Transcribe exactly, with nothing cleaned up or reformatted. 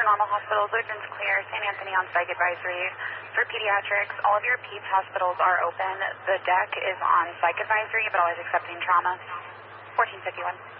trauma hospitals, Lutheran's clear, Saint Anthony on psych advisory. For pediatrics, all of your peds hospitals are open. The deck is on psych advisory, but always accepting trauma. fourteen fifty-one.